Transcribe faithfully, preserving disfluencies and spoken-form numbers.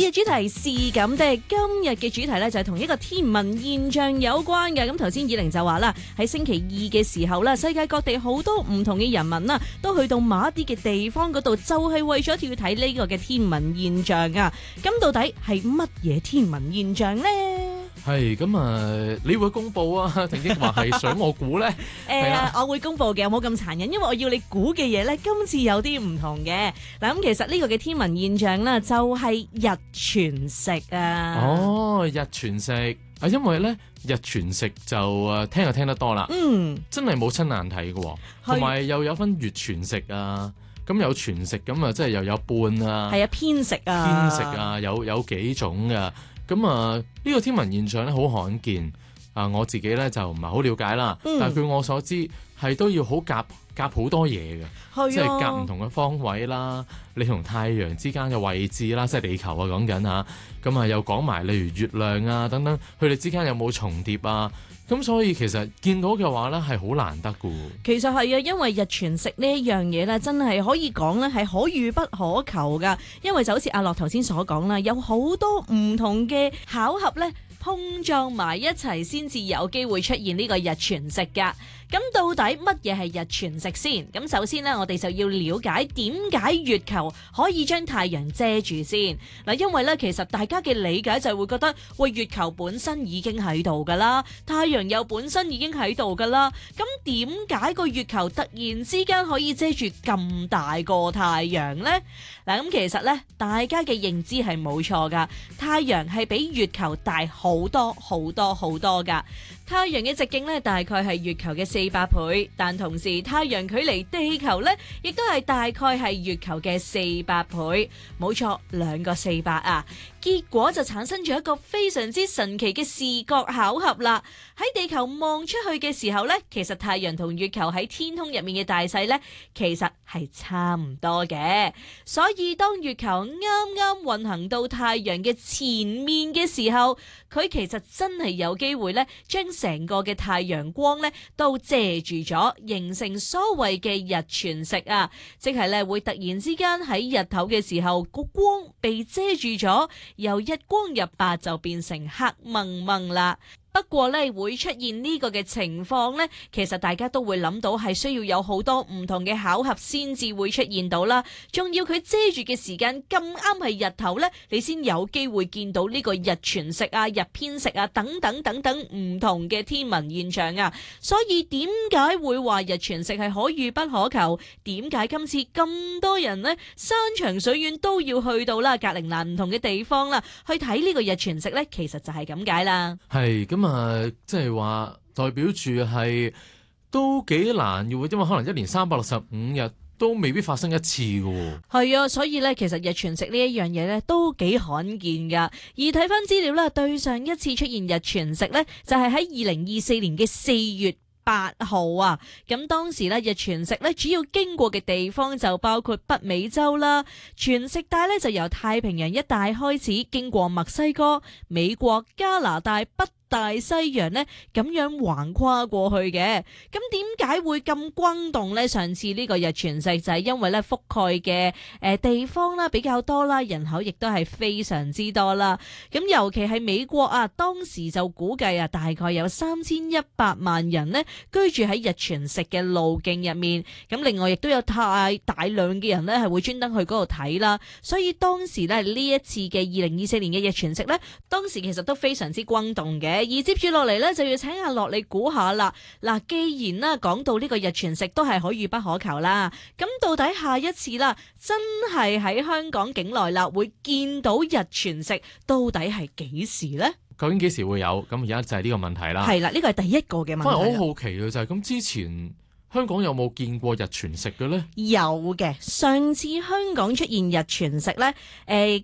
嘅主題是咁的，今日嘅主題咧就係同一個天文現象有關嘅。咁頭先以玲就話啦，喺星期二嘅時候啦，世界各地好多唔同嘅人民啦，都去到某一啲嘅地方嗰度，就係為咗要睇呢個嘅天文現象啊。咁到底係乜嘢天文現象呢？ 係咁啊！你會公佈啊？定抑或係想我估咧？ 誒、啊，我會公佈嘅，冇咁殘忍，因為我要你估嘅嘢咧，今次有啲唔同嘅。嗱，咁其實呢個嘅天文現象啦，就係日全食啊。 哦，日全食啊，因為咧日全食就誒聽就聽得多啦。嗯，真係冇親眼睇嘅，同埋又有分月全食啊。咁有全食咁啊，即係又有半啊。係啊， 偏食啊。 偏食啊，有有幾種㗎。咁啊，呢個天文現象咧好罕見啊！我自己咧就唔係好了解啦，嗯、但係據我所知係都要好夾夾好多嘢嘅，啊、即係夾唔同嘅方位啦，你同太陽之間嘅位置啦，即係地球啊講緊嚇，咁啊又講埋例如月亮啊等等，佢哋之間有冇重疊啊？咁所以其實見到嘅話咧係好難得㗎。 其實係啊，因為日全食呢一樣嘢咧，真係可以講咧係可遇不可求噶。因為就好似阿樂頭先所講啦，有好多唔同嘅巧合咧碰撞埋一齊，先至有機會出現呢個日全食噶。咁到底乜嘢係日全食先？咁首先呢，我哋就要了解點解月球可以將太陽遮住先。嗱，因為咧，其實大家嘅理解就係會覺得，喂，月球本身已經喺度噶啦，太陽又本身已經喺度噶啦。咁點解個月球突然之間可以遮住咁大個太陽呢？嗱，咁其實咧，大家嘅認知係冇錯噶，太陽係比月球大好多好多好多噶。太陽嘅直徑咧，大概係月球嘅四百倍，但同時太陽距離地球咧，亦都係大概係月球嘅四百倍，冇錯，兩個四百啊！結果就產生咗一個非常之神奇嘅視覺巧合啦！喺地球望出去嘅時候咧，其實太陽同月球喺天空入面嘅大細咧，其實係差唔多嘅。所以當月球啱啱運行到太陽嘅前面嘅時候，佢其實真係有機會咧，將成個嘅太陽光咧都遮住咗，形成所謂嘅日全食啊！即係咧會突然之間喺日頭嘅時候，個光被遮住咗。由日光日白就變成黑蒙蒙啦。不過咧，會出現呢個嘅情況呢，其實大家都會諗到係需要有好多唔同嘅巧合先至會出現到啦。仲要佢遮住嘅時間咁啱係日頭呢，你先有機會見到呢個日全食啊、日偏食啊等等等等唔同嘅天文現象啊。所以點解會話日全食係可遇不可求？點解今次咁多人呢，山長水遠都要去到啦，格陵蘭唔同嘅地方啦，去睇呢個日全食呢？其實就係咁解啦。 係咁。咁啊，即係話代表住係都幾難嘅，因為可能一年三百六十五日都未必發生一次嘅。係啊，所以咧，其實日全食呢一樣嘢咧都幾罕見噶。而睇翻資料啦，對上一次出現日全食咧，就係喺二零二四年嘅四月八號啊。咁當時咧，日全食咧主要經過嘅地方就包括北美洲啦，全食帶咧就由太平洋一帶開始，經過墨西哥、美國、加拿大、北大西洋呢，咁樣橫跨過去嘅。咁點解會咁轟動呢？上次呢個日全食就係因為咧覆蓋嘅誒地方啦比較多啦，人口亦都係非常之多啦。咁尤其係美國啊，當時就估計啊，大概有三千一百萬人呢居住喺日全食嘅路徑入面。咁另外亦都有太大量嘅人呢係會專登去嗰度睇啦。所以當時咧呢一次嘅二零二四年嘅日全食呢，當時其實都非常之轟動嘅。而接住落嚟咧，就要請阿樂你估下啦。嗱，既然啦講到呢個日全食都係可遇不可求啦，咁到底下一次啦，真係喺香港境內啦，會見到日全食，到底係幾時呢？ 究竟幾時會有？咁而家就係呢個問題啦。 係啦，呢個係第一個嘅問題。 我好好奇嘅就係咁，之前香港有冇見過日全食嘅呢？ 有嘅，上次香港出現日全食呢，誒、呃，